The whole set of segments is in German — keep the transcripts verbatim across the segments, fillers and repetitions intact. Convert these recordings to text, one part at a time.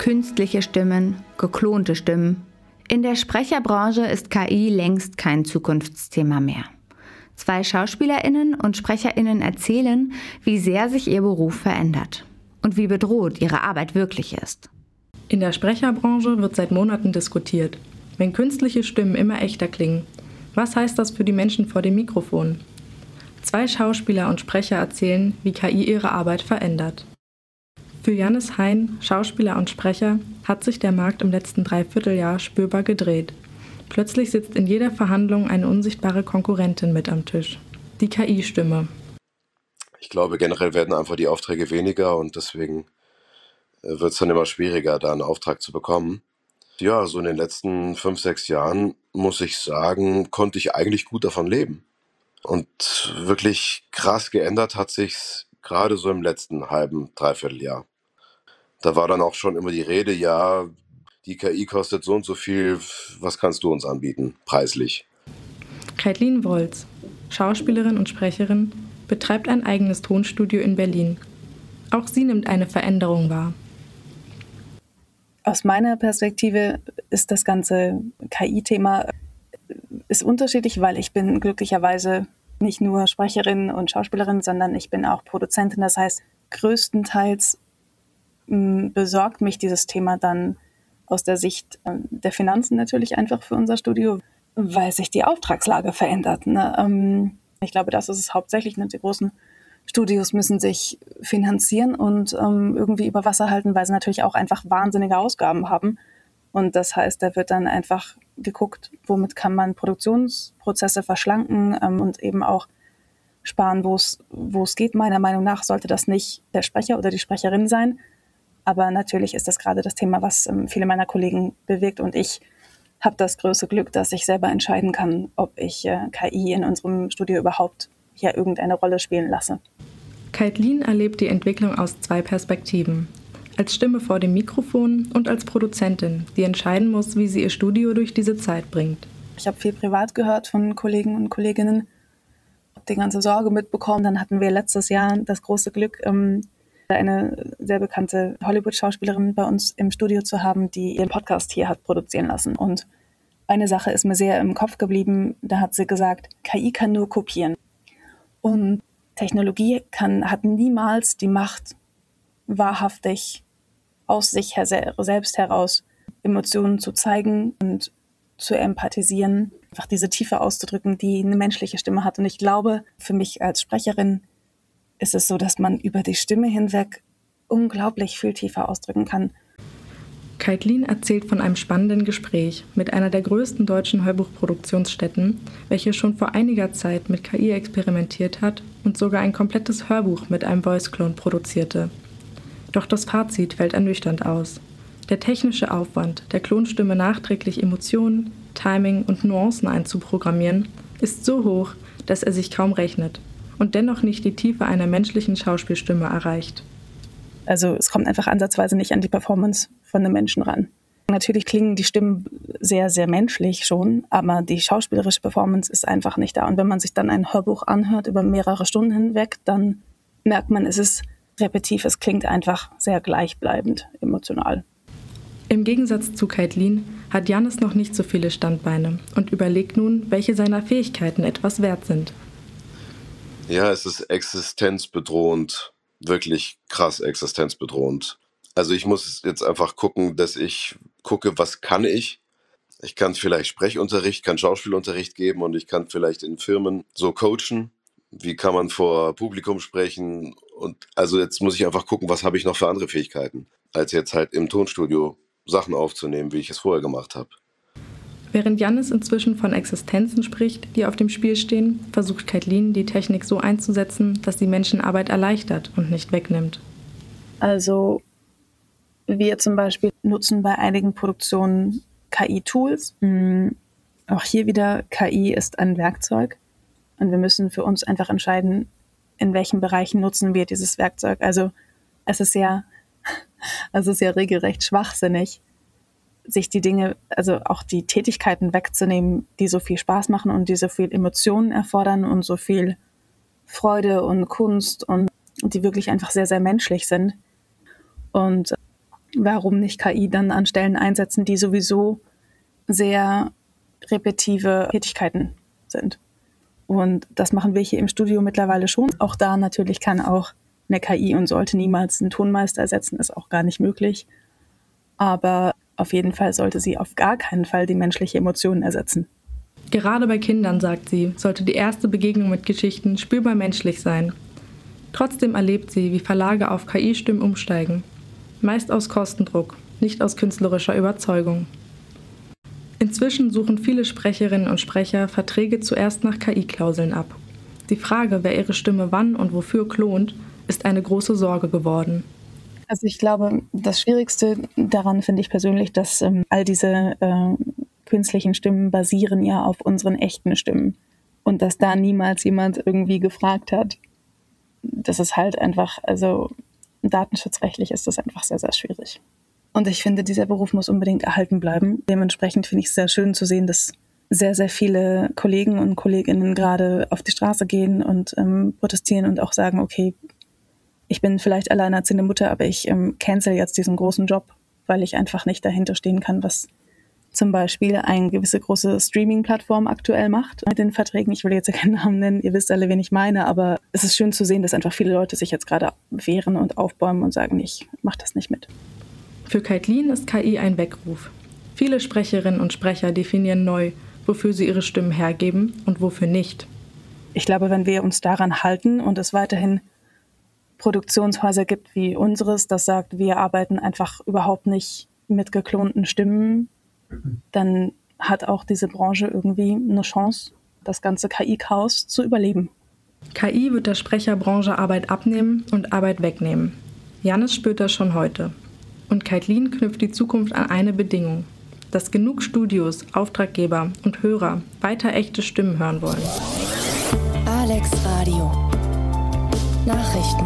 Künstliche Stimmen, geklonte Stimmen. In der Sprecherbranche ist K I längst kein Zukunftsthema mehr. Zwei SchauspielerInnen und SprecherInnen erzählen, wie sehr sich ihr Beruf verändert und wie bedroht ihre Arbeit wirklich ist. In der Sprecherbranche wird seit Monaten diskutiert. Wenn künstliche Stimmen immer echter klingen, was heißt das für die Menschen vor dem Mikrofon? Zwei Schauspieler und Sprecher erzählen, wie K I ihre Arbeit verändert. Für Jannis Hein, Schauspieler und Sprecher, hat sich der Markt im letzten Dreivierteljahr spürbar gedreht. Plötzlich sitzt in jeder Verhandlung eine unsichtbare Konkurrentin mit am Tisch. Die K I-Stimme. Ich glaube, generell werden einfach die Aufträge weniger und deswegen wird es dann immer schwieriger, da einen Auftrag zu bekommen. Ja, so in den letzten fünf, sechs Jahren, muss ich sagen, konnte ich eigentlich gut davon leben. Und wirklich krass geändert hat sich's gerade so im letzten halben, Dreivierteljahr. Da war dann auch schon immer die Rede, ja, die K I kostet so und so viel, was kannst du uns anbieten, preislich? Kaitlin Wolz, Schauspielerin und Sprecherin, betreibt ein eigenes Tonstudio in Berlin. Auch sie nimmt eine Veränderung wahr. Aus meiner Perspektive ist das ganze K I-Thema ist unterschiedlich, weil ich bin glücklicherweise nicht nur Sprecherin und Schauspielerin, sondern ich bin auch Produzentin. Das heißt, größtenteils mh, besorgt mich dieses Thema dann aus der Sicht äh, der Finanzen natürlich einfach für unser Studio, weil sich die Auftragslage verändert. Ne? Ähm, ich glaube, das ist es hauptsächlich. Ne? Die großen Studios müssen sich finanzieren und ähm, irgendwie über Wasser halten, weil sie natürlich auch einfach wahnsinnige Ausgaben haben. Und das heißt, da wird dann einfach geguckt, womit kann man Produktionsprozesse verschlanken ähm, und eben auch sparen, wo es wo es geht. Meiner Meinung nach sollte das nicht der Sprecher oder die Sprecherin sein. Aber natürlich ist das gerade das Thema, was ähm, viele meiner Kollegen bewegt. Und ich habe das große Glück, dass ich selber entscheiden kann, ob ich äh, K I in unserem Studio überhaupt hier irgendeine Rolle spielen lasse. Kaitlin erlebt die Entwicklung aus zwei Perspektiven. Als Stimme vor dem Mikrofon und als Produzentin, die entscheiden muss, wie sie ihr Studio durch diese Zeit bringt. Ich habe viel privat gehört von Kollegen und Kolleginnen, habe die ganze Sorge mitbekommen. Dann hatten wir letztes Jahr das große Glück, ähm, eine sehr bekannte Hollywood-Schauspielerin bei uns im Studio zu haben, die ihren Podcast hier hat produzieren lassen. Und eine Sache ist mir sehr im Kopf geblieben, da hat sie gesagt, K I kann nur kopieren. Und Technologie kann, hat niemals die Macht, wahrhaftig aus sich her selbst heraus Emotionen zu zeigen und zu empathisieren, einfach diese Tiefe auszudrücken, die eine menschliche Stimme hat. Und ich glaube, für mich als Sprecherin ist es so, dass man über die Stimme hinweg unglaublich viel tiefer ausdrücken kann. Kaitlin erzählt von einem spannenden Gespräch mit einer der größten deutschen Hörbuchproduktionsstätten, welche schon vor einiger Zeit mit K I experimentiert hat und sogar ein komplettes Hörbuch mit einem Voice-Clone produzierte. Doch das Fazit fällt ernüchternd aus. Der technische Aufwand, der Klonstimme nachträglich Emotionen, Timing und Nuancen einzuprogrammieren, ist so hoch, dass er sich kaum rechnet und dennoch nicht die Tiefe einer menschlichen Schauspielstimme erreicht. Also es kommt einfach ansatzweise nicht an die Performance von einem Menschen ran. Natürlich klingen die Stimmen sehr, sehr menschlich schon, aber die schauspielerische Performance ist einfach nicht da. Und wenn man sich dann ein Hörbuch anhört über mehrere Stunden hinweg, dann merkt man, es ist repetitiv, es klingt einfach sehr gleichbleibend emotional. Im Gegensatz zu Kaitlin hat Jannis noch nicht so viele Standbeine und überlegt nun, welche seiner Fähigkeiten etwas wert sind. Ja, es ist existenzbedrohend, wirklich krass existenzbedrohend. Also ich muss jetzt einfach gucken, dass ich gucke, was kann ich. Ich kann vielleicht Sprechunterricht, kann Schauspielunterricht geben und ich kann vielleicht in Firmen so coachen. Wie kann man vor Publikum sprechen? Und also jetzt muss ich einfach gucken, was habe ich noch für andere Fähigkeiten, als jetzt halt im Tonstudio Sachen aufzunehmen, wie ich es vorher gemacht habe. Während Jannis inzwischen von Existenzen spricht, die auf dem Spiel stehen, versucht Kaitlin, die Technik so einzusetzen, dass sie Menschenarbeit erleichtert und nicht wegnimmt. Also wir zum Beispiel nutzen bei einigen Produktionen K I-Tools. Auch hier wieder, K I ist ein Werkzeug. Und wir müssen für uns einfach entscheiden, in welchen Bereichen nutzen wir dieses Werkzeug. Also es ist ja, es ist ja regelrecht schwachsinnig, sich die Dinge, also auch die Tätigkeiten wegzunehmen, die so viel Spaß machen und die so viel Emotionen erfordern und so viel Freude und Kunst und die wirklich einfach sehr, sehr menschlich sind. Und warum nicht K I dann an Stellen einsetzen, die sowieso sehr repetitive Tätigkeiten sind. Und das machen wir hier im Studio mittlerweile schon. Auch da natürlich kann auch eine K I und sollte niemals einen Tonmeister ersetzen, ist auch gar nicht möglich. Aber auf jeden Fall sollte sie auf gar keinen Fall die menschliche Emotion ersetzen. Gerade bei Kindern, sagt sie, sollte die erste Begegnung mit Geschichten spürbar menschlich sein. Trotzdem erlebt sie, wie Verlage auf K I-Stimmen umsteigen. Meist aus Kostendruck, nicht aus künstlerischer Überzeugung. Inzwischen suchen viele Sprecherinnen und Sprecher Verträge zuerst nach K I-Klauseln ab. Die Frage, wer ihre Stimme wann und wofür klont, ist eine große Sorge geworden. Also ich glaube, das Schwierigste daran finde ich persönlich, dass ähm, all diese äh, künstlichen Stimmen basieren ja auf unseren echten Stimmen. Und dass da niemals jemand irgendwie gefragt hat. Das ist halt einfach, also datenschutzrechtlich ist das einfach sehr, sehr schwierig. Und ich finde, dieser Beruf muss unbedingt erhalten bleiben. Dementsprechend finde ich es sehr schön zu sehen, dass sehr, sehr viele Kollegen und Kolleginnen gerade auf die Straße gehen und ähm, protestieren und auch sagen, okay, ich bin vielleicht alleinerziehende Mutter, aber ich ähm, cancel jetzt diesen großen Job, weil ich einfach nicht dahinter stehen kann, was zum Beispiel eine gewisse große Streaming-Plattform aktuell macht mit den Verträgen. Ich will jetzt keinen Namen nennen, ihr wisst alle, wen ich meine, aber es ist schön zu sehen, dass einfach viele Leute sich jetzt gerade wehren und aufbäumen und sagen, ich mach das nicht mit. Für Kaitlin ist K I ein Weckruf. Viele Sprecherinnen und Sprecher definieren neu, wofür sie ihre Stimmen hergeben und wofür nicht. Ich glaube, wenn wir uns daran halten und es weiterhin Produktionshäuser gibt wie unseres, das sagt, wir arbeiten einfach überhaupt nicht mit geklonten Stimmen, dann hat auch diese Branche irgendwie eine Chance, das ganze K I-Chaos zu überleben. K I wird der Sprecherbranche Arbeit abnehmen und Arbeit wegnehmen. Jannis spürt das schon heute. Und Kaitlin knüpft die Zukunft an eine Bedingung: dass genug Studios, Auftraggeber und Hörer weiter echte Stimmen hören wollen. Alex Radio Nachrichten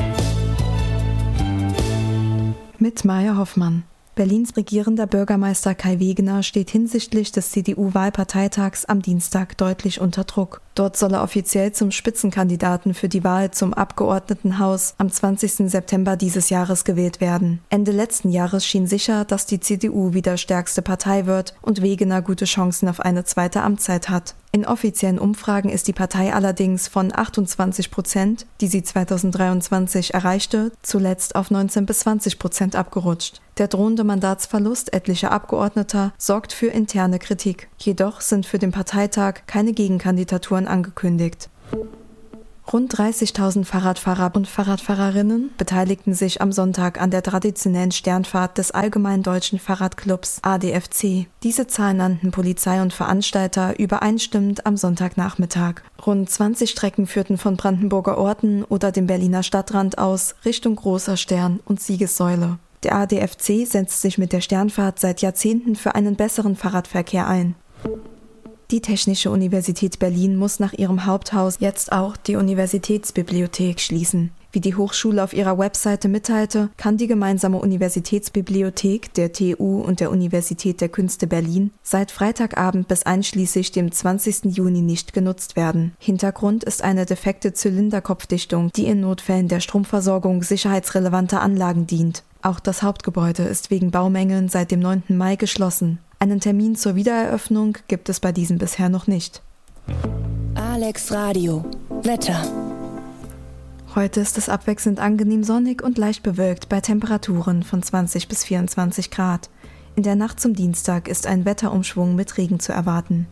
mit Maya Hoffmann. Berlins regierender Bürgermeister Kai Wegener steht hinsichtlich des C D U-Wahlparteitags am Dienstag deutlich unter Druck. Dort soll er offiziell zum Spitzenkandidaten für die Wahl zum Abgeordnetenhaus am zwanzigsten September dieses Jahres gewählt werden. Ende letzten Jahres schien sicher, dass die C D U wieder stärkste Partei wird und Wegener gute Chancen auf eine zweite Amtszeit hat. In offiziellen Umfragen ist die Partei allerdings von achtundzwanzig Prozent, die sie zweitausenddreiundzwanzig erreichte, zuletzt auf neunzehn bis zwanzig Prozent abgerutscht. Der drohende Mandatsverlust etlicher Abgeordneter sorgt für interne Kritik. Jedoch sind für den Parteitag keine Gegenkandidaturen angekündigt. Rund dreißigtausend Fahrradfahrer und Fahrradfahrerinnen beteiligten sich am Sonntag an der traditionellen Sternfahrt des Allgemeinen Deutschen Fahrradclubs A D F C. Diese Zahl nannten Polizei und Veranstalter übereinstimmend am Sonntagnachmittag. Rund zwanzig Strecken führten von Brandenburger Orten oder dem Berliner Stadtrand aus Richtung Großer Stern und Siegessäule. Der A D F C setzt sich mit der Sternfahrt seit Jahrzehnten für einen besseren Fahrradverkehr ein. Die Technische Universität Berlin muss nach ihrem Haupthaus jetzt auch die Universitätsbibliothek schließen. Wie die Hochschule auf ihrer Webseite mitteilte, kann die gemeinsame Universitätsbibliothek der T U und der Universität der Künste Berlin seit Freitagabend bis einschließlich dem zwanzigsten Juni nicht genutzt werden. Hintergrund ist eine defekte Zylinderkopfdichtung, die in Notfällen der Stromversorgung sicherheitsrelevanter Anlagen dient. Auch das Hauptgebäude ist wegen Baumängeln seit dem neunten Mai geschlossen. Einen Termin zur Wiedereröffnung gibt es bei diesem bisher noch nicht. Alex Radio Wetter. Heute ist es abwechselnd angenehm sonnig und leicht bewölkt bei Temperaturen von zwanzig bis vierundzwanzig Grad. In der Nacht zum Dienstag ist ein Wetterumschwung mit Regen zu erwarten.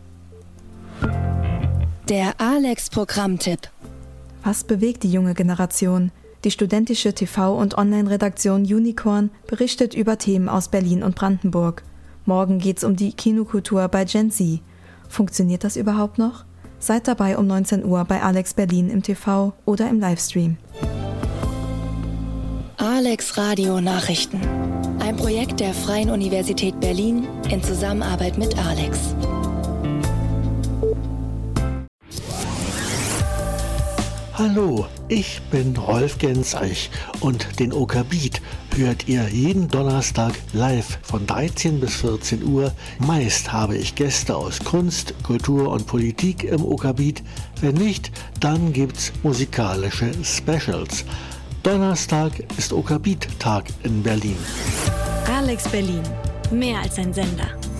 Der Alex-Programmtipp. Was bewegt die junge Generation? Die studentische T V- und Online-Redaktion Unicorn berichtet über Themen aus Berlin und Brandenburg. Morgen geht's um die Kinokultur bei Gen Z. Funktioniert das überhaupt noch? Seid dabei um neunzehn Uhr bei Alex Berlin im T V oder im Livestream. Alex Radio Nachrichten. Ein Projekt der Freien Universität Berlin in Zusammenarbeit mit Alex. Hallo, ich bin Rolf Genzeich und den Oka-Beat hört ihr jeden Donnerstag live von dreizehn bis vierzehn Uhr. Meist habe ich Gäste aus Kunst, Kultur und Politik im Oka-Beat. Wenn nicht, dann gibt's musikalische Specials. Donnerstag ist Oka-Beat-Tag in Berlin. Alex Berlin. Mehr als ein Sender.